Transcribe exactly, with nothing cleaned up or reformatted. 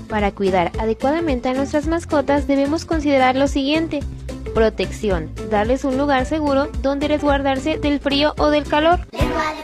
Para cuidar adecuadamente a nuestras mascotas debemos considerar lo siguiente: protección, darles un lugar seguro donde resguardarse del frío o del calor.